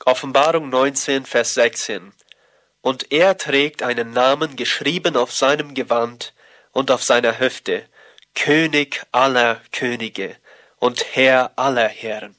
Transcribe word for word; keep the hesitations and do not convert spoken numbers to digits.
Offenbarung neunzehn, Vers sechzehn. Und er trägt einen Namen geschrieben auf seinem Gewand und auf seiner Hüfte, König aller Könige und Herr aller Herren.